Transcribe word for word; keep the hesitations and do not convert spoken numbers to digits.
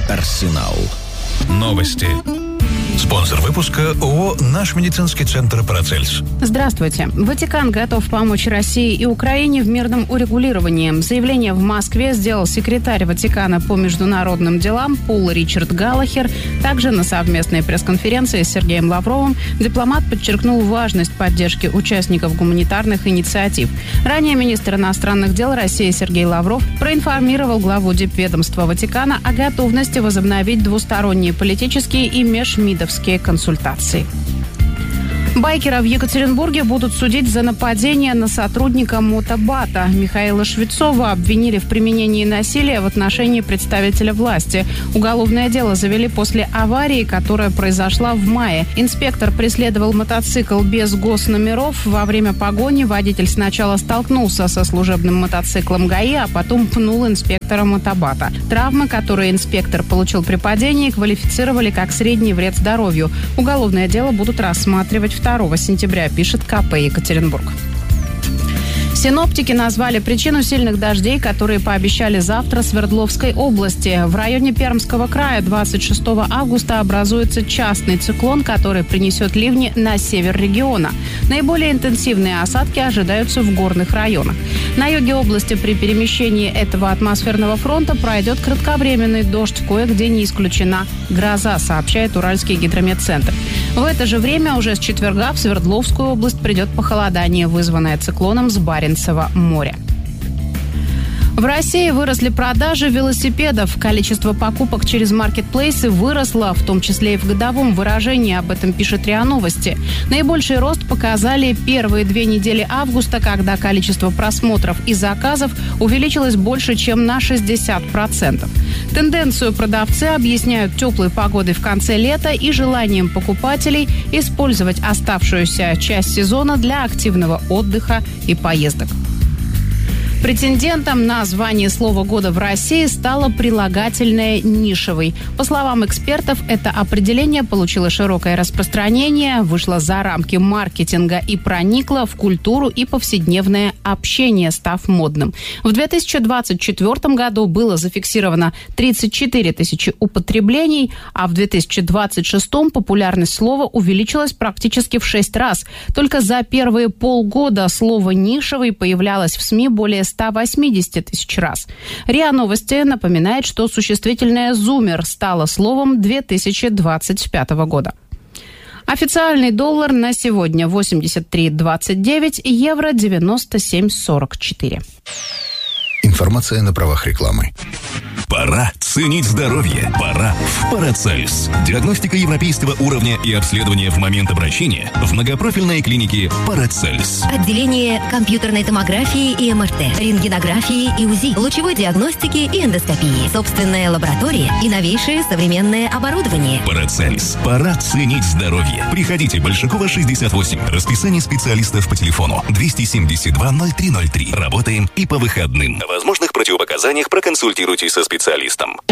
Арсенал. Новости. Спонсор выпуска ООО «Наш медицинский центр Парацельс». Здравствуйте. Ватикан готов помочь России и Украине в мирном урегулировании. Заявление в Москве сделал секретарь Ватикана по международным делам Пол Ричард Галлахер. Также на совместной пресс-конференции с Сергеем Лавровым дипломат подчеркнул важность поддержки участников гуманитарных инициатив. Ранее министр иностранных дел России Сергей Лавров проинформировал главу дипведомства Ватикана о готовности возобновить двусторонние политические и межмидовские консультации. Байкера в Екатеринбурге будут судить за нападение на сотрудника мотобата. Михаила Швецова обвинили в применении насилия в отношении представителя власти. Уголовное дело завели после аварии, которая произошла в мае. Инспектор преследовал мотоцикл без госномеров. Во время погони водитель сначала столкнулся со служебным мотоциклом ГАИ, а потом пнул инспектора мотобата. Травмы, которые инспектор получил при падении, квалифицировали как средний вред здоровью. Уголовное дело будут рассматривать в второго сентября, пишет ка пэ Екатеринбург. Синоптики назвали причину сильных дождей, которые пообещали завтра Свердловской области. В районе Пермского края двадцать шестого августа образуется частный циклон, который принесет ливни на север региона. Наиболее интенсивные осадки ожидаются в горных районах. На юге области при перемещении этого атмосферного фронта пройдет кратковременный дождь, кое-где не исключена гроза, сообщает Уральский гидрометцентр. В это же время уже с четверга в Свердловскую область придет похолодание, вызванное циклоном с Баренцева моря. В России выросли продажи велосипедов. Количество покупок через маркетплейсы выросло, в том числе и в годовом выражении. Об этом пишет РИА Новости. Наибольший рост показали первые две недели августа, когда количество просмотров и заказов увеличилось больше, чем на шестьдесят процентов. Тенденцию продавцы объясняют теплой погодой в конце лета и желанием покупателей использовать оставшуюся часть сезона для активного отдыха и поездок. Претендентом на звание слова года в России стало прилагательное «нишевый». По словам экспертов, это определение получило широкое распространение, вышло за рамки маркетинга и проникло в культуру и повседневное общение, став модным. В две тысячи двадцать четвёртом году было зафиксировано тридцать четыре тысячи употреблений, а в две тысячи двадцать шестом популярность слова увеличилась практически в шесть раз. Только за первые полгода слово «нишевый» появлялось в СМИ более ста восьмидесяти тысяч раз. РИА Новости напоминает, что существительное «зумер» стало словом две тысячи двадцать пятого года. Официальный доллар на сегодня восемьдесят три двадцать девять, евро девяносто семь сорок четыре. Информация на правах рекламы. Пора ценить здоровье. Пора в Парацельс. Диагностика европейского уровня и обследование в момент обращения в многопрофильной клинике Парацельс. Отделение компьютерной томографии и эм эр тэ, рентгенографии и УЗИ, лучевой диагностики и эндоскопии, собственная лаборатория и новейшее современное оборудование. Парацельс. Пора ценить здоровье. Приходите, Большакова, шестьдесят восемь. Расписание специалистов по телефону двести семьдесят два ноль три ноль три. Работаем и по выходным. О возможных противопоказаниях проконсультируйтесь со специалистом.